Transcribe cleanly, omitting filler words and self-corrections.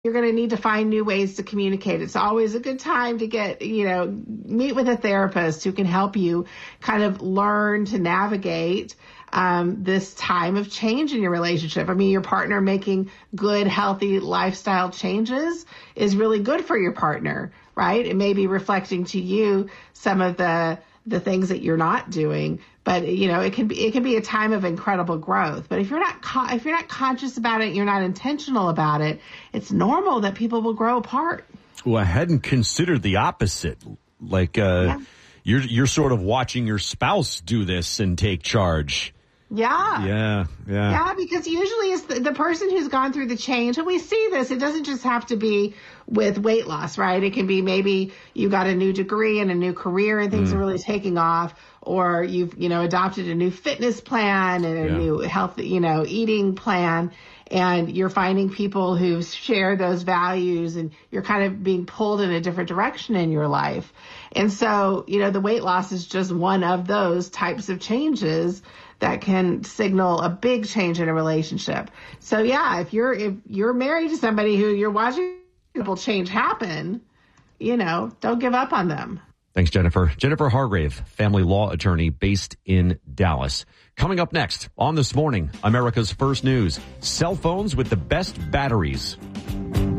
you're going to need to find new ways to communicate. It's always a good time to meet with a therapist who can help you kind of learn to navigate this time of change in your relationship. I mean, your partner making good, healthy lifestyle changes is really good for your partner, right? It may be reflecting to you some of the things that you're not doing, but it can be a time of incredible growth. But if you're not conscious about it, you're not intentional about it, it's normal that people will grow apart. Well, I hadn't considered the opposite. Like you're sort of watching your spouse do this and take charge. Yeah, because usually it's the person who's gone through the change, and we see this. It doesn't just have to be with weight loss, right? It can be maybe you got a new degree and a new career and things are really taking off, or you've, adopted a new fitness plan and a new healthy, eating plan, and you're finding people who share those values, and you're kind of being pulled in a different direction in your life. And so, the weight loss is just one of those types of changes that can signal a big change in a relationship. So if you're married to somebody who you're watching people change happen, don't give up on them. Thanks, Jennifer. Jennifer Hargrave, family law attorney based in Dallas. Coming up next on This Morning, America's First News, cell phones with the best batteries.